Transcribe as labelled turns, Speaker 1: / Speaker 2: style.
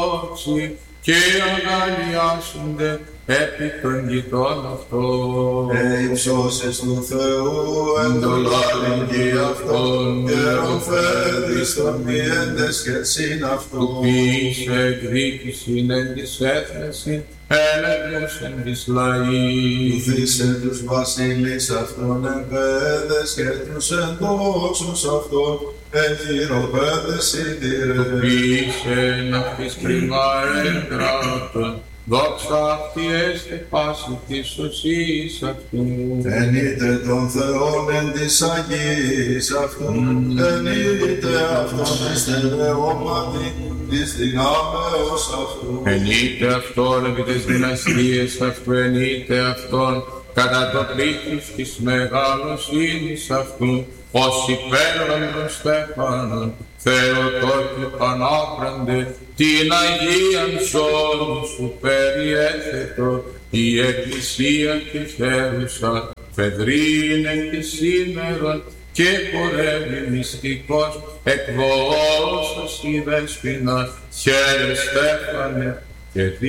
Speaker 1: δόξη και αγαλιάσονται επί των γητών αυτών.
Speaker 2: Υψώσεις του Θεού εντολάριν γη αυτών και ροφέδεις των ποιέντες και συν αυτού.
Speaker 1: Του ποιήσε εκδίκησιν εν της έθνεσιν, έλεγχος εν της λαής.
Speaker 2: Ουδήσε τους βασίλεις αυτών εμπέδες και τους εντόξους αυτών εγχειροπέδες συντηρέ.
Speaker 1: Του ποιήσε εν αυτής πριμάρεν κράτων, δόξα αυτή έστε πάση της σωσής αυτού.
Speaker 2: Ενείτε τον Θεόν εν της Αγίας αυτού, ενείτε αυτόν εστερεώματι της δυνάμεως αυτού.
Speaker 1: Ενείτε αυτόν επί τις δυναστείες αυτού, ενείτε αυτόν κατά το πλήθος της μεγαλοσύνης αυτού, ως υπέρβαλλον στέφανον, Θεοτό και πανάπραντε, την Αγίαν σώδου σου περιέθετο, η Εκκλησία και χαίρουσα, φεδρήν εν τη σήμερον, και πορεύει μυστικός, εκβόωσας η δέσποινα, χαίρε Στέφανε, και